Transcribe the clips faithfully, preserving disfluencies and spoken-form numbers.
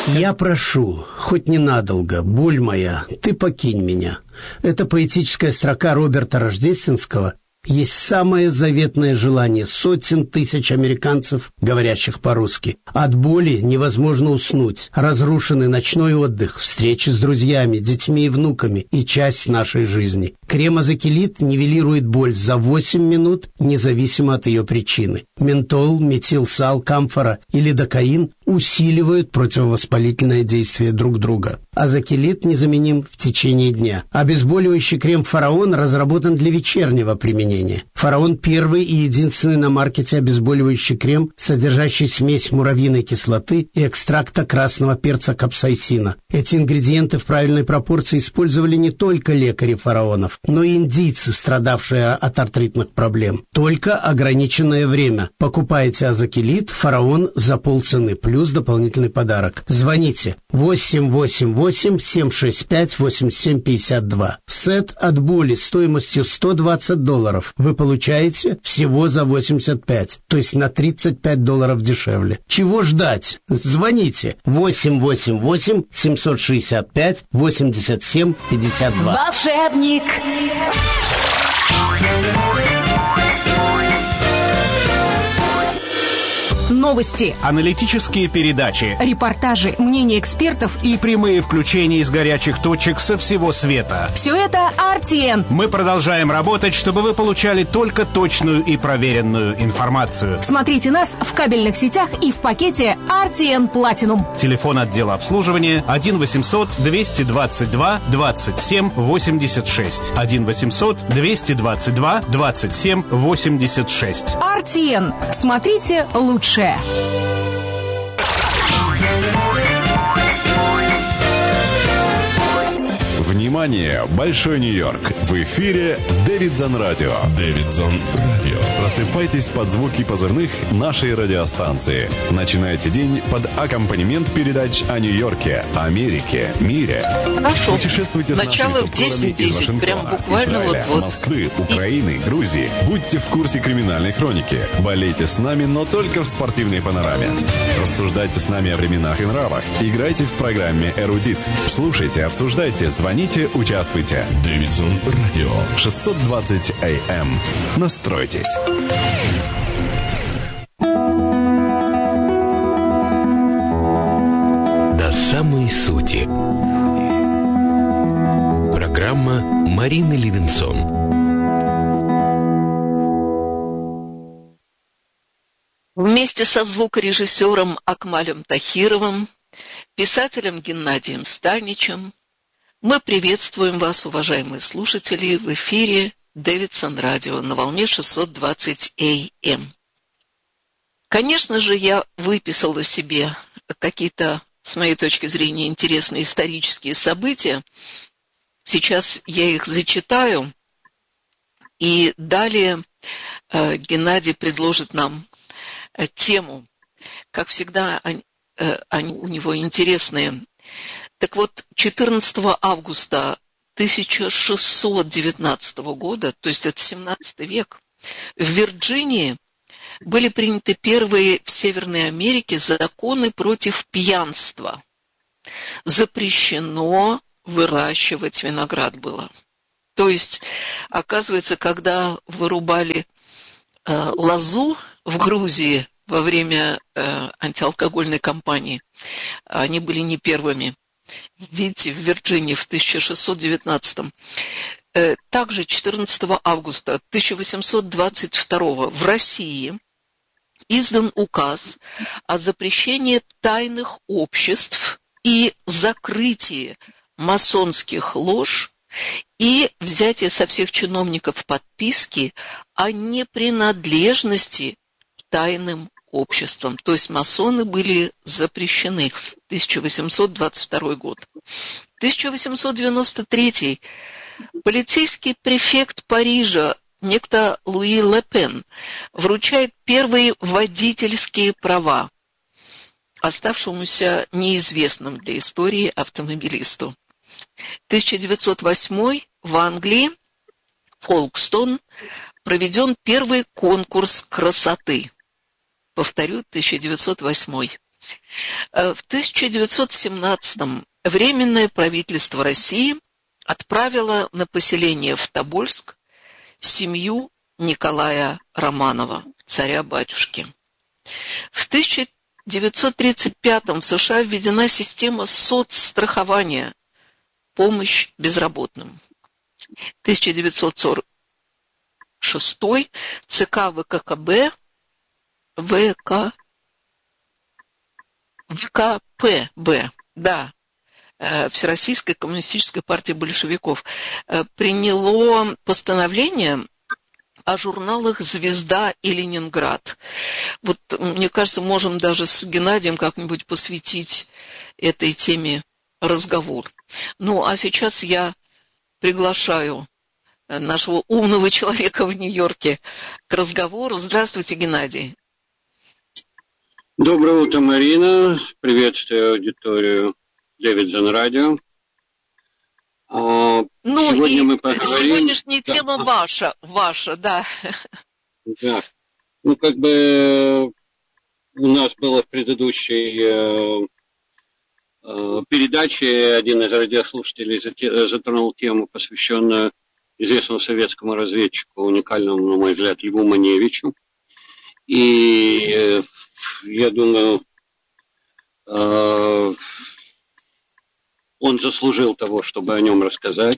Я прошу, хоть ненадолго, боль моя, ты покинь меня. Это поэтическая строка Роберта Рождественского есть самое заветное желание сотен тысяч американцев, говорящих по-русски. От боли невозможно уснуть. Разрушенный ночной отдых, встречи с друзьями, детьми и внуками и часть нашей жизни. Крем-азокилит нивелирует боль за восемь минут, независимо от ее причины. Ментол, метилсал, камфора и лидокаин усиливают противовоспалительное действие друг друга. Азокилит незаменим в течение дня. Обезболивающий крем «Фараон» разработан для вечернего применения. «Фараон» — первый и единственный на маркете обезболивающий крем, содержащий смесь муравьиной кислоты и экстракта красного перца капсаицина. Эти ингредиенты в правильной пропорции использовали не только лекари фараонов, но и индийцы, страдавшие от артритных проблем. Только ограниченное время. Покупайте азокилит «Фараон» за полцены, плюс дополнительный подарок. Звоните восемь восемь восемь семь шесть пять восемь семь пять два. Сет от боли стоимостью сто двадцать долларов вы получаете всего за восемьдесят пять, то есть на тридцать пять долларов дешевле. Чего ждать? Звоните восемь восемь восемь семь шесть пять восемь семь пять два. Волшебник! Новости, аналитические передачи, репортажи, мнения экспертов и прямые включения из горячих точек со всего света. Все это ар ти эн. Мы продолжаем работать, чтобы вы получали только точную и проверенную информацию. Смотрите нас в кабельных сетях и в пакете ар ти эн Platinum. Телефон отдела обслуживания один восемьсот двести двадцать два двадцать семь восемьдесят шесть. один восемьсот двести двадцать два двадцать семь восемьдесят шесть. ар ти эн. Смотрите лучше. Внимание, Большой Нью-Йорк. В эфире Дэвидсон Радио. Дэвидсон Радио. Просыпайтесь под звуки позывных нашей радиостанции. Начинайте день под аккомпанемент передач о Нью-Йорке, Америке, мире. Хорошо. Путешествуйте Начало с нашими в десять десять, прям буквально Израиля, вот-вот. Москвы, Украины, Грузии. Будьте в курсе криминальной хроники. Болейте с нами, но только в спортивной панораме. Рассуждайте с нами о временах и нравах. Играйте в программе «Эрудит». Слушайте, обсуждайте, звоните, участвуйте. Дэвидсон Радио. шестьсот двадцать эй эм. Настройтесь. До самой сути. Программа Марины Левинсон. Вместе со звукорежиссером Акмалем Тахировым, писателем Геннадием Станичем мы приветствуем вас, уважаемые слушатели, в эфире Дэвидсон Радио на волне шестьсот двадцать эй эм. Конечно же, я выписала себе какие-то, с моей точки зрения, интересные исторические события. Сейчас я их зачитаю, и далее э, Геннадий предложит нам э, тему. Как всегда, они, э, они у него интересные. Так вот, четырнадцатого августа тысяча шестьсот девятнадцатого года, то есть это семнадцатый век, в Вирджинии были приняты первые в Северной Америке законы против пьянства. Запрещено выращивать виноград было. То есть, оказывается, когда вырубали э, лозу в Грузии во время э, антиалкогольной кампании, они были не первыми. Видите, в Вирджинии в тысяча шестьсот девятнадцатом. Э, также четырнадцатого августа тысяча восемьсот двадцать второго в России издан указ о запрещении тайных обществ и закрытии масонских лож и взятие со всех чиновников подписки о непринадлежности к тайным обществам. То есть масоны были запрещены. тысяча восемьсот двадцать второй год. тысяча восемьсот девяносто третий. Полицейский префект Парижа, некто Луи Ле Пен, вручает первые водительские права оставшемуся неизвестным для истории автомобилисту. тысяча девятьсот восьмой. В Англии, Фолкстон, проведен первый конкурс красоты. Повторю, тысяча девятьсот восьмой. В тысяча девятьсот семнадцатом Временное правительство России отправило на поселение в Тобольск семью Николая Романова, царя-батюшки. В тысяча девятьсот тридцать пятом в США введена система соцстрахования, помощь безработным. тысяча девятьсот сорок шестой ЦК ВКПБ, ВК, ВКПБ, да, Всероссийской коммунистической партии большевиков, приняло постановление о журналах «Звезда» и «Ленинград». Вот, мне кажется, можем даже с Геннадием как-нибудь посвятить этой теме разговор. Ну, а сейчас я приглашаю нашего умного человека в Нью-Йорке к разговору. Здравствуйте, Геннадий. Доброе утро, Марина. Приветствую аудиторию Дэвидсон Радио. А, ну сегодня и мы поговорим... сегодняшняя да. тема ваша, ваша, да. Да. Ну, как бы у нас было в предыдущей э, э, передаче один из радиослушателей затронул тему, посвященную известному советскому разведчику, уникальному, на мой взгляд, Льву Маневичу. И э, я думаю, э, он заслужил того, чтобы о нем рассказать.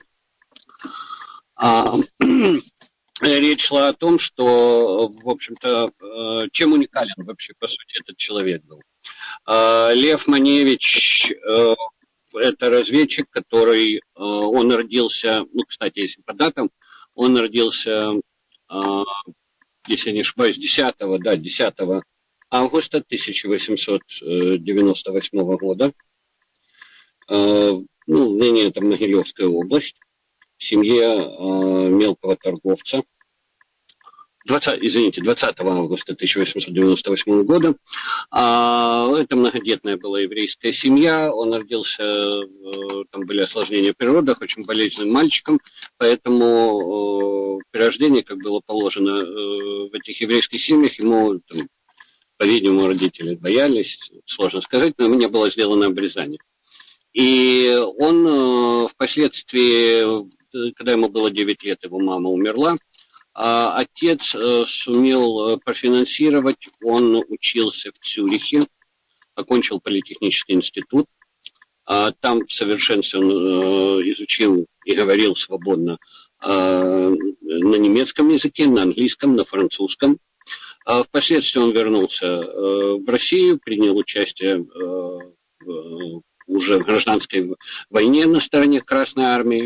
А, речь шла о том, что, в общем-то, чем уникален вообще, по сути, этот человек был. Лев Маневич – это разведчик, который, он родился, ну, кстати, если по датам, он родился, если я не ошибаюсь, десятого, да, десятого августа тысяча восемьсот девяносто восьмого года. Ну, ныне это Могилевская область, в семье э, мелкого торговца. двадцатого, извините, двадцатого августа тысяча восемьсот девяносто восьмого года. А, это многодетная была еврейская семья. Он родился, э, там были осложнения при родах, очень болезненным мальчиком, поэтому э, при рождении, как было положено э, в этих еврейских семьях, ему, там, по-видимому, родители боялись, сложно сказать, но ему не было сделано обрезание. И он э, впоследствии, когда ему было девять лет, его мама умерла, а отец э, сумел профинансировать, он учился в Цюрихе, окончил политехнический институт, а там в совершенстве он э, изучил и говорил свободно э, на немецком языке, на английском, на французском. А впоследствии он вернулся э, в Россию, принял участие э, в уже в гражданской войне на стороне Красной Армии.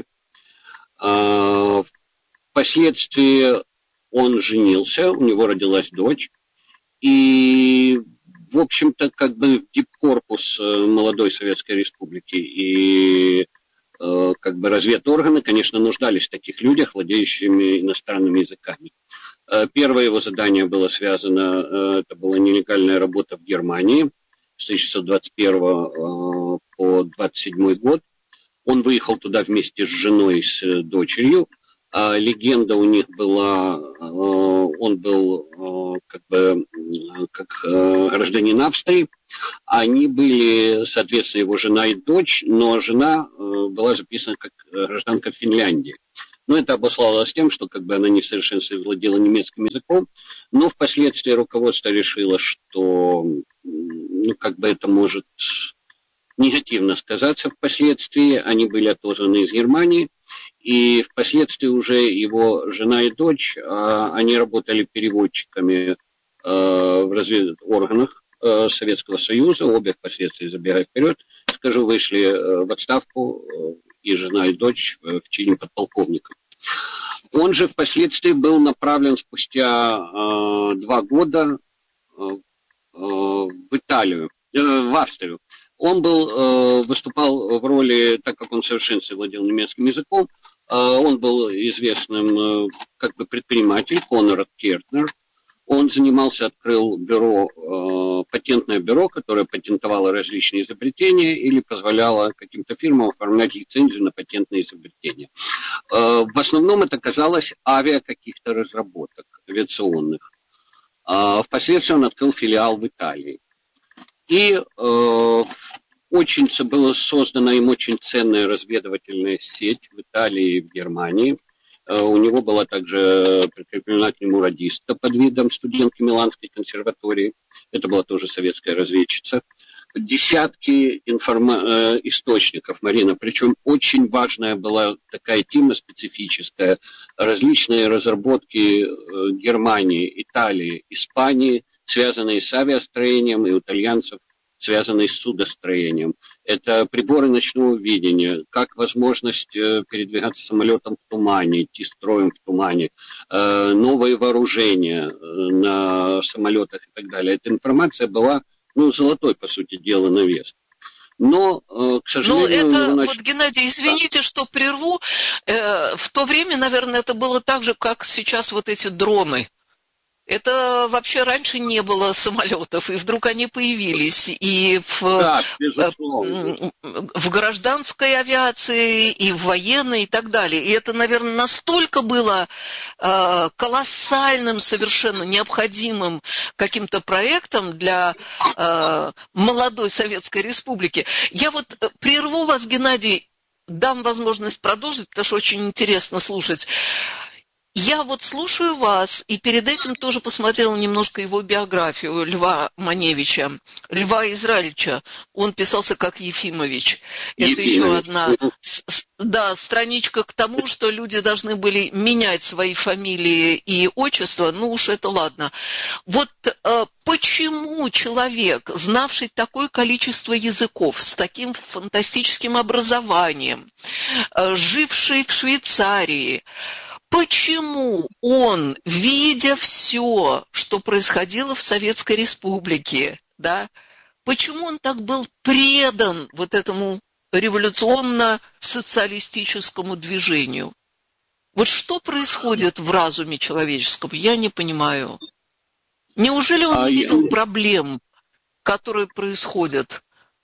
Впоследствии он женился, у него родилась дочь. И, в общем-то, как бы в дипкорпус молодой Советской Республики и как бы разведорганы, конечно, нуждались в таких людях, владеющими иностранными языками. Первое его задание было связано, это была нелегальная работа в Германии с тысяча девятьсот двадцать первого по двадцать седьмой год. Он выехал туда вместе с женой и с дочерью. А легенда у них была, он был как бы как гражданин Австрии. Они были, соответственно, его жена и дочь, но жена была записана как гражданка Финляндии. Но это обуславливалось тем, что как бы она не в совершенстве владела немецким языком, но впоследствии руководство решило, что ну, как бы это может негативно сказаться впоследствии. Они были отозваны из Германии, и впоследствии уже его жена и дочь, они работали переводчиками в разведорганах Советского Союза, обе впоследствии, забегая вперед, скажу, вышли в отставку, и жена, и дочь в чине подполковника. Он же впоследствии был направлен спустя э, два года э, э, в Италию, э, в Австрию. Он был, э, выступал в роли, так как он в совершенстве владел немецким языком, э, он был известным э, как бы предприниматель, Конрад Кертнер. Он занимался, открыл бюро, э, патентное бюро, которое патентовало различные изобретения или позволяло каким-то фирмам оформлять лицензию на патентные изобретения. Э, в основном это касалось авиа каких-то разработок авиационных. Э, впоследствии он открыл филиал в Италии. И э, очень была создана им очень ценная разведывательная сеть в Италии и в Германии. Э, у него была также прикреплена к нему радистка под видом студентки Миланской консерватории. Это была тоже советская разведчица. Десятки информа- э, источников, Марина, причем очень важная была такая тема специфическая. Различные разработки э, Германии, Италии, Испании, связанные с авиастроением, и у итальянцев, связанные с судостроением. Это приборы ночного видения, как возможность э, передвигаться самолетом в тумане, идти строем в тумане, э, новые вооружения э, на самолетах и так далее. Эта информация была, ну, золотой, по сути дела, на вес. Но, э, к сожалению... Ну, это, значит... вот, Геннадий, извините, да. что прерву. Э, в то время, наверное, это было так же, как сейчас вот эти дроны. Это вообще раньше не было самолетов, и вдруг они появились и в, да, в гражданской авиации, и в военной, и так далее. И это, наверное, настолько было э, колоссальным, совершенно необходимым каким-то проектом для э, молодой Советской Республики. Я вот прерву вас, Геннадий, дам возможность продолжить, потому что очень интересно слушать. Я вот слушаю вас, и перед этим тоже посмотрела немножко его биографию Льва Маневича, Льва Израильевича. Он писался как Ефимович. Это Ефимович. еще одна да, страничка к тому, что люди должны были менять свои фамилии и отчества. Ну уж это ладно. Вот э, почему человек, знавший такое количество языков, с таким фантастическим образованием, э, живший в Швейцарии, почему он, видя все, что происходило в Советской Республике, да, почему он так был предан вот этому революционно-социалистическому движению? Вот что происходит в разуме человеческом, я не понимаю. Неужели он а не видел я... проблем, которые происходят?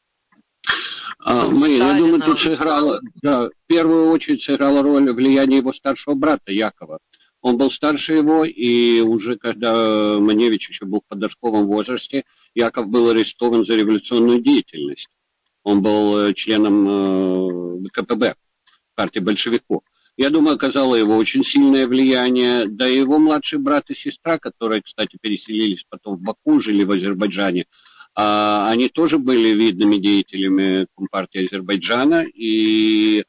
А, мы, я думаю, тут сыграла, да, в первую очередь сыграла роль влияние его старшего брата Якова. Он был старше его, и уже когда Маневич еще был в подростковом возрасте, Яков был арестован за революционную деятельность. Он был членом ка пэ бэ, партии большевиков. Я думаю, оказало его очень сильное влияние. Да и его младший брат и сестра, которые, кстати, переселились потом в Баку, жили в Азербайджане, они тоже были видными деятелями Компартии Азербайджана, и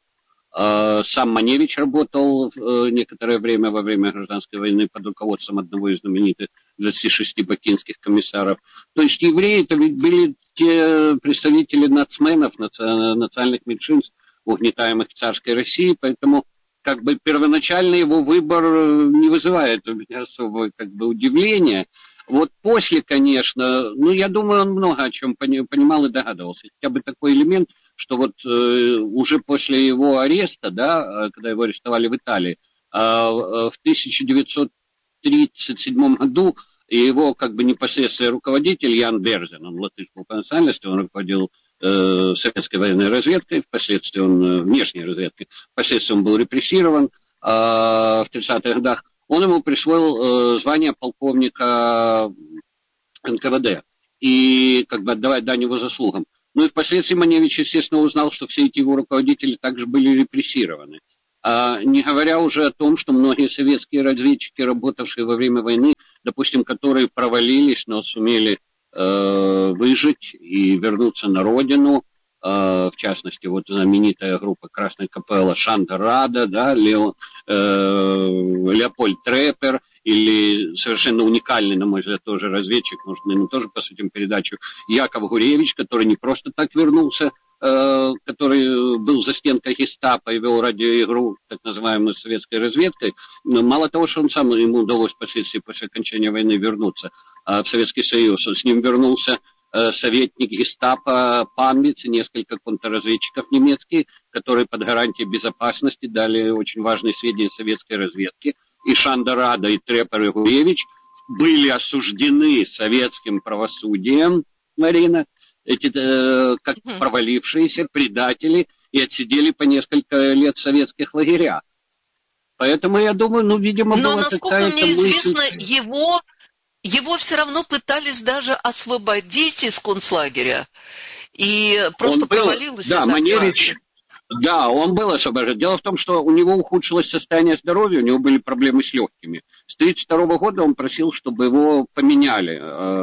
сам Маневич работал некоторое время во время гражданской войны под руководством одного из знаменитых двадцати шести бакинских комиссаров. То есть евреи это ведь были те представители нацменов, национальных меньшинств, угнетаемых в царской России, поэтому как бы первоначально его выбор не вызывает у меня особого как бы удивления. Вот после, конечно, ну, я думаю, он много о чем понимал и догадывался. Хотя бы такой элемент, что вот э, уже после его ареста, да, когда его арестовали в Италии, э, в тысяча девятьсот тридцать седьмом году его как бы непосредственный руководитель Ян Берзин, он латыш был по национальности, он руководил э, советской военной разведкой, впоследствии он, э, внешней разведкой, впоследствии он был репрессирован э, в тридцатых годах. Он ему присвоил э, звание полковника эн ка вэ дэ и как бы отдавать дань его заслугам. Ну и впоследствии Маневич, естественно, узнал, что все эти его руководители также были репрессированы. А, не говоря уже о том, что многие советские разведчики, работавшие во время войны, допустим, которые провалились, но сумели э, выжить и вернуться на родину, в частности, вот знаменитая группа Красной Капелла Шандер Рада, да, Лео, э, Леопольд Трепер, или совершенно уникальный, на мой взгляд, тоже разведчик, нужно ему тоже посвятим передачу, Яков Гуревич, который не просто так вернулся, э, который был за стенкой гестапо и вел радиоигру, так называемую советской разведкой, но мало того, что он сам, ему удалось впоследствии после окончания войны вернуться э, в Советский Союз, он с ним вернулся советник гестапо Панвиц и несколько контрразведчиков немецких, которые под гарантией безопасности дали очень важные сведения советской разведки. И Шандер Рада, и Трепер, и Гуревич были осуждены советским правосудием, Марина, эти, э, как провалившиеся предатели, и отсидели по несколько лет в советских лагерях. Поэтому я думаю, ну, видимо, Но, была насколько какая-то мне известно, мысль... его... его все равно пытались даже освободить из концлагеря. И просто он был, провалилась да, эта Маневич, операция. Да, он был освобожден. Дело в том, что у него ухудшилось состояние здоровья, у него были проблемы с легкими. С тысяча девятьсот тридцать второго года он просил, чтобы его поменяли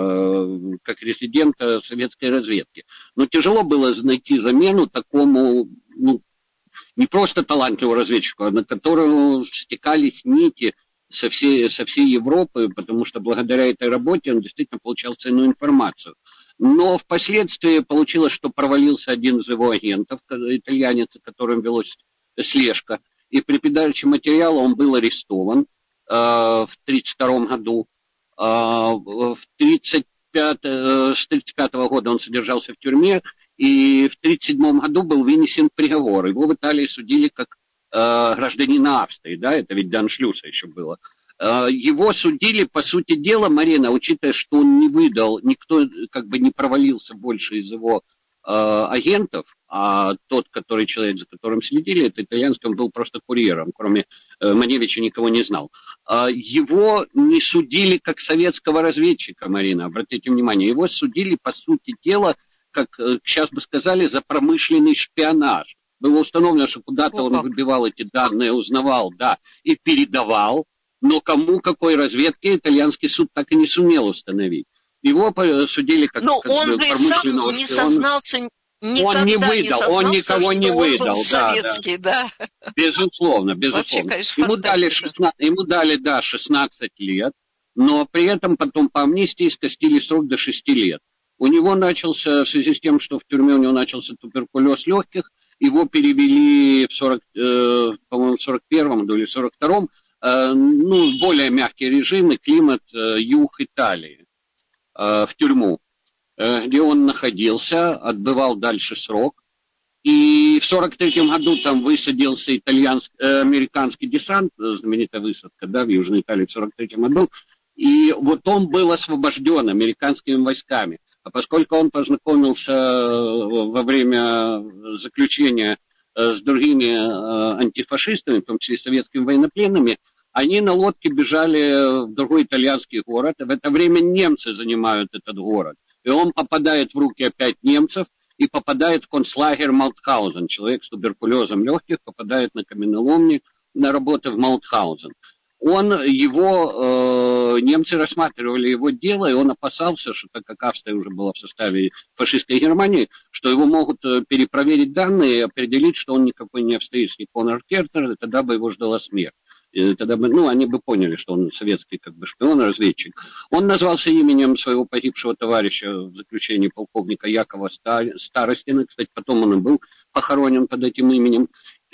э, как резидента советской разведки. Но тяжело было найти замену такому, ну, не просто талантливому разведчику, а на которого стекались нити со всей, со всей Европы, потому что благодаря этой работе он действительно получал ценную информацию. Но впоследствии получилось, что провалился один из его агентов, итальянец, с которым велась слежка. И при передаче материала он был арестован э, в тридцать втором году. Э, в тридцать пятом, э, с тридцать пятого года он содержался в тюрьме. И в тридцать седьмом году был вынесен приговор. Его в Италии судили как э, гражданина Австрии. Да? Это ведь до Аншлюса еще было. Его судили, по сути дела, Марина, учитывая, что он не выдал, никто как бы не провалился больше из его э, агентов, а тот, который человек, за которым следили, это итальянский, он был просто курьером, кроме э, Маневича никого не знал. Э, его не судили как советского разведчика, Марина, обратите внимание, его судили, по сути дела, как э, сейчас бы сказали, за промышленный шпионаж. Было установлено, что куда-то он выбивал эти данные, узнавал, да, и передавал. Но кому, какой разведки, итальянский суд так и не сумел установить. Его судили как, но как он бы бы промышленного сам не шпиона. сознался, Он не выдал, не он никого не что выдал. Он был да, советский, да. да. Безусловно, безусловно. Вообще, конечно, ему, дали шестнадцать, ему дали, да, шестнадцать лет, но при этом потом по амнистии скостили срок до шести лет. У него начался, в связи с тем, что в тюрьме у него начался туберкулез легких, его перевели в сорок, э, по-моему, в сорок первом или сорок втором, э, ну, более мягкий режим и климат э, юг Италии, э, в тюрьму, э, где он находился, отбывал дальше срок. И в сорок третьем году там высадился итальянский, э, американский десант, знаменитая высадка, да, в Южной Италии в сорок третьем году. И вот он был освобожден американскими войсками. А поскольку он познакомился во время заключения с другими антифашистами, в том числе советскими военнопленными, они на лодке бежали в другой итальянский город. И в это время немцы занимают этот город. И он попадает в руки опять немцев и попадает в концлагерь Маутхаузен. Человек с туберкулезом легких попадает на каменоломни на работу в Маутхаузен. Он, его, э, немцы рассматривали его дело, и он опасался, что так как Австрия уже была в составе фашистской Германии, что его могут перепроверить данные и определить, что он никакой не австрийский Конрад Кертнер, и тогда бы его ждала смерть. И тогда бы, ну, они бы поняли, что он советский как бы шпион, разведчик. Он назвался именем своего погибшего товарища в заключении полковника Якова Старостина. Кстати, потом он и был похоронен под этим именем.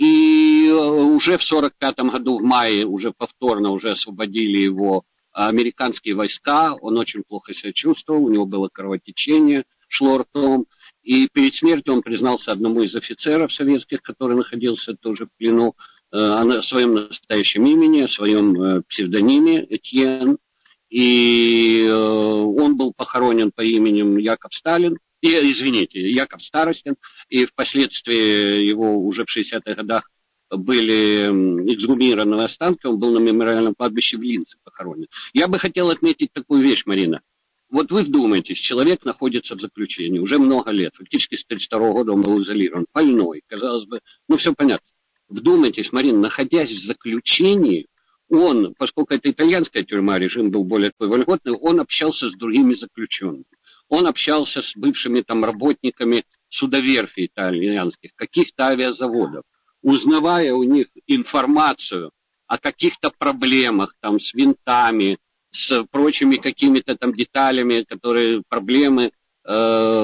И уже в сорок пятом году, в мае, уже повторно уже освободили его американские войска. Он очень плохо себя чувствовал, у него было кровотечение, шло ртом. И перед смертью он признался одному из офицеров советских, который находился тоже в плену, о своем настоящем имени, о своем псевдониме Этьен. И он был похоронен по именем Яков Сталин. И, извините, Яков Старостин, и впоследствии его уже в шестидесятых годах были эксгумированы останки, он был на мемориальном кладбище в Линце похоронен. Я бы хотел отметить такую вещь, Марина. Вот вы вдумайтесь, человек находится в заключении уже много лет, фактически с тридцать второго года он был изолирован, больной, казалось бы, ну все понятно. Вдумайтесь, Марина, находясь в заключении, он, поскольку это итальянская тюрьма, режим был более такой вольготный, он общался с другими заключенными. Он общался с бывшими там работниками судоверфи итальянских, каких-то авиазаводов, узнавая у них информацию о каких-то проблемах там с винтами, с прочими какими-то там деталями, которые проблемы э,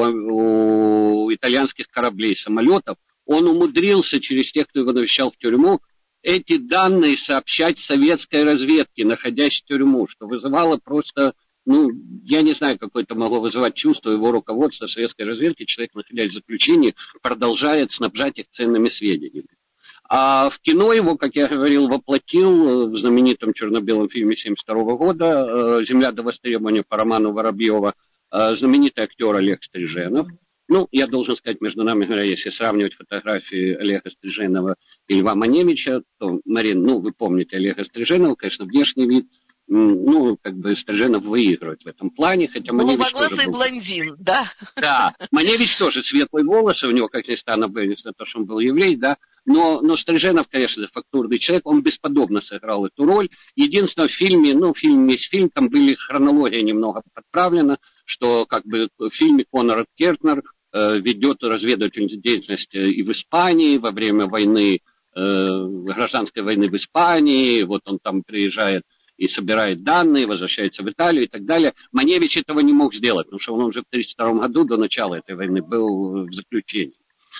у, у итальянских кораблей, самолетов, он умудрился через тех, кто его навещал в тюрьму, эти данные сообщать советской разведке, находясь в тюрьму, что вызывало просто... Ну, я не знаю, какое-то могло вызывать чувство его руководства советской разведки. Человек, находясь в заключении, продолжает снабжать их ценными сведениями. А в кино его, как я говорил, воплотил в знаменитом черно-белом фильме семьдесят второго года «Земля до востребования» по роману Воробьева знаменитый актер Олег Стриженов. Ну, я должен сказать, между нами говоря, если сравнивать фотографии Олега Стриженова и Льва Маневича, то, Марин, ну, вы помните Олега Стриженова, конечно, внешний вид ну, как бы Стриженов выигрывает в этом плане, хотя Маневич голубоглазый был... блондин, да? Да, Маневич тоже светлые волосы, у него, как ни странно, были, за то, что он был еврей, да, но, но Стриженов, конечно, фактурный человек, он бесподобно сыграл эту роль. Единственное, в фильме, ну, фильм есть фильм, там были хронология немного подправлена, что как бы в фильме Конрад Кертнер э, ведет разведывательную деятельность и в Испании во время войны, э, гражданской войны в Испании, вот он там приезжает и собирает данные, возвращается в Италию и так далее. Маневич этого не мог сделать, потому что он уже в тысяча девятьсот тридцать втором году, до начала этой войны, был в заключении.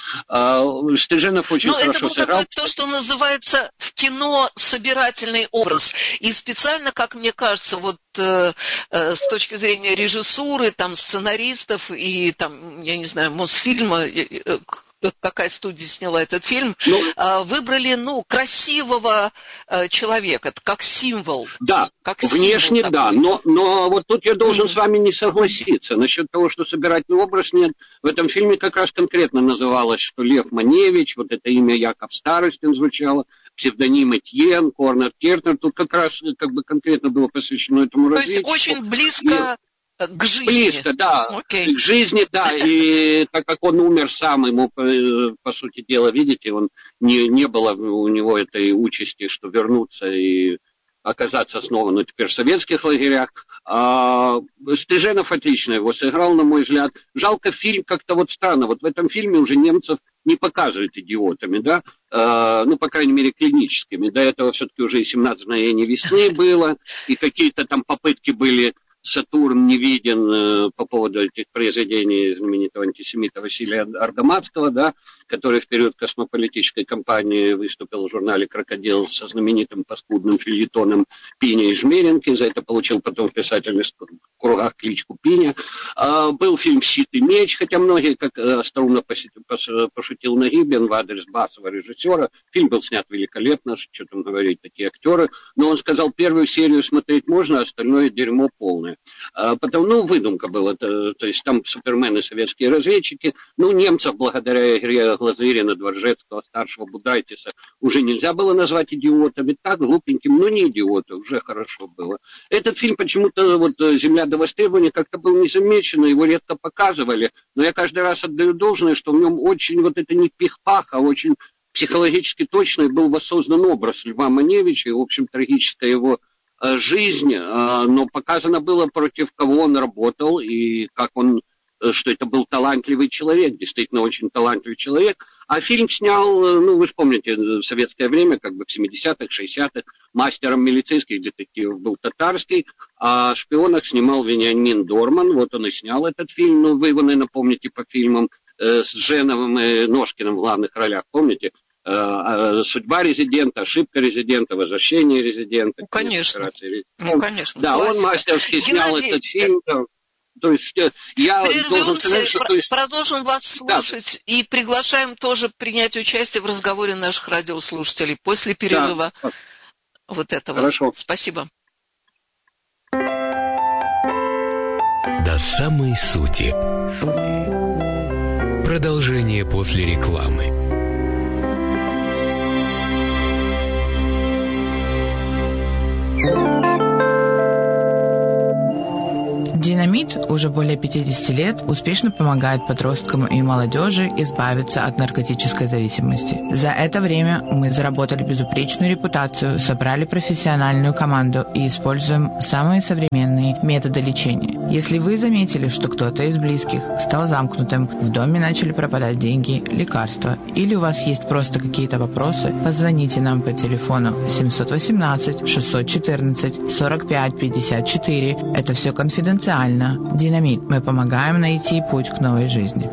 Стриженов очень Но хорошо это был сыграл. Такой, то, что называется в кино собирательный образ. И специально, как мне кажется, вот э, э, с точки зрения режиссуры, там, сценаристов и, там, я не знаю, Мосфильма, э, э, какая студия сняла этот фильм, ну, выбрали, ну, красивого э, человека, как символ. Да, как внешне символ да, но, но вот тут я должен mm-hmm. с вами не согласиться. Насчет того, что собирательный образ нет. В этом фильме как раз конкретно называлось, что Лев Маневич, вот это имя Яков Старостин звучало, псевдоним Этьен, Конрад Кертнер, тут как раз как бы конкретно было посвящено этому То разведчику. есть очень близко... И... К жизни. Близко, да, okay. к жизни, да, и так как он умер сам, ему, по сути дела, видите, он не, не было у него этой участи, что вернуться и оказаться снова, ну, теперь в советских лагерях. А, Стриженов отлично его сыграл, на мой взгляд. Жалко, фильм как-то вот странно, вот в этом фильме уже немцев не показывают идиотами, да, а, ну, по крайней мере, клиническими. До этого все-таки уже и семнадцать мгновений весны было, и какие-то там попытки были... Сатурн не виден э, по поводу этих произведений знаменитого антисемита Василия Аргаматского, да, который в период космополитической кампании выступил в журнале «Крокодил» со знаменитым паскудным фельетоном «Пиня и Жмеренки». За это получил потом в писательных кругах кличку Пиня. А, был фильм «Щит и меч», хотя многие, как остроумно пошутил Нагибин в адрес Басова, режиссера. Фильм был снят великолепно, что там говорить, такие актеры. Но он сказал, первую серию смотреть можно, а остальное дерьмо полное. А, потому, ну, выдумка была, то, то есть там супермены, советские разведчики, ну, немцев благодаря игре Глазырина, Дворжецкого, старшего Будайтиса уже нельзя было назвать идиотами, так, глупеньким, но не идиоты, уже хорошо было. Этот фильм почему-то, вот, «Земля до востребования» как-то был не замечен, его редко показывали, но я каждый раз отдаю должное, что в нем очень, вот это не пих-пах, а очень психологически точный был воссоздан образ Льва Маневича, и, в общем, трагическая его жизнь, но показано было, против кого он работал и как он, что это был талантливый человек, действительно очень талантливый человек. А фильм снял, ну, вы же помните, в советское время, как бы в семидесятых, шестидесятых, мастером милицейских детективов был Татарский, а о шпионах снимал Вениамин Дорман, вот он и снял этот фильм, ну, вы его, наверное, помните по фильмам э, с Женовым и Ножкиным в главных ролях, помните? «Судьба резидента», «Ошибка резидента», «Возвращение резидента». Ну, конечно. Ну, конечно. Да, классика. Он мастерски снял Геннадий, этот фильм. То есть я должен сказать, что... То есть... Продолжим вас слушать, да. И приглашаем тоже принять участие в разговоре наших радиослушателей после перерыва, да. Вот этого. Хорошо. Спасибо. До самой сути. Продолжение после рекламы. Динамит уже более пятьдесят лет успешно помогает подросткам и молодежи избавиться от наркотической зависимости. За это время мы заработали безупречную репутацию, собрали профессиональную команду и используем самые современные методы лечения. Если вы заметили, что кто-то из близких стал замкнутым, в доме начали пропадать деньги, лекарства, или у вас есть просто какие-то вопросы, позвоните нам по телефону семь один восемь шесть один четыре сорок пять пятьдесят четыре. Это все конфиденциально. Динамит. Мы помогаем найти путь к новой жизни.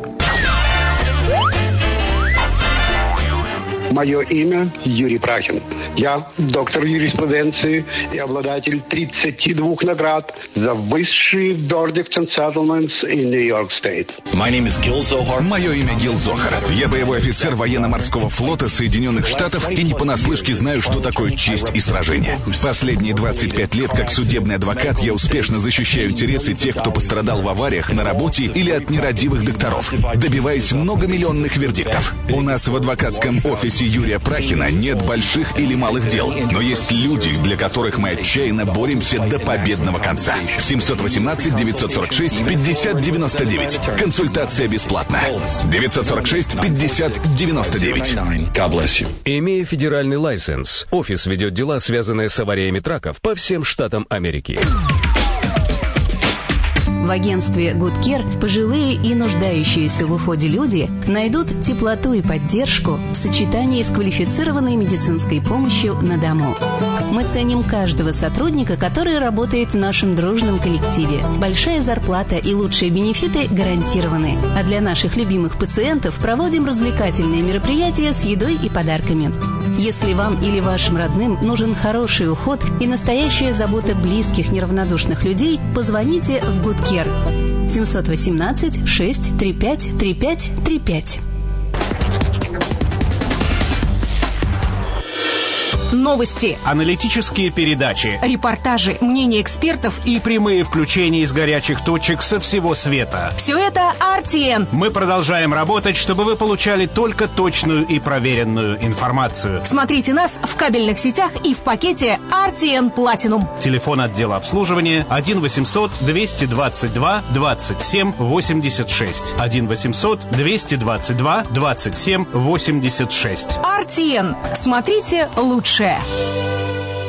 Мое имя Юрий Прахин. Я доктор юриспруденции и обладатель тридцати двух наград за высшие verdicts and settlements in New York State. My name is Gil Zohar. Мое имя Гил Зохар. Я боевой офицер военно-морского флота Соединенных Штатов и не понаслышке знаю, что такое честь и сражение. Последние двадцать пять лет как судебный адвокат я успешно защищаю интересы тех, кто пострадал в авариях на работе или от нерадивых докторов, добиваясь многомиллионных вердиктов. У нас в адвокатском офисе офисе Юрия Прахина нет больших или малых дел, но есть люди, для которых мы отчаянно боремся до победного конца. семьсот восемнадцать девятьсот сорок шесть пятьдесят девяносто девять. Консультация бесплатна. девятьсот сорок шесть пятьдесят девяносто девять. Имея федеральный лайсенс, офис ведет дела, связанные с авариями траков по всем штатам Америки. В агентстве Good Care пожилые и нуждающиеся в уходе люди найдут теплоту и поддержку в сочетании с квалифицированной медицинской помощью на дому. Мы ценим каждого сотрудника, который работает в нашем дружном коллективе. Большая зарплата и лучшие бенефиты гарантированы. А для наших любимых пациентов проводим развлекательные мероприятия с едой и подарками. Если вам или вашим родным нужен хороший уход и настоящая забота близких неравнодушных людей, позвоните в Good Care. семьсот восемнадцать шесть тридцать пять тридцать пять тридцать пять. Новости, аналитические передачи, репортажи, мнения экспертов и прямые включения из горячих точек со всего света. Все это ар ти эн. Мы продолжаем работать, чтобы вы получали только точную и проверенную информацию. Смотрите нас в кабельных сетях и в пакете ар ти эн Platinum. Телефон отдела обслуживания один восемьсот двести двадцать два двадцать семь восемьдесят шесть. один восемьсот двести двадцать два двадцать семь восемьдесят шесть. ар ти эн. Смотрите лучше.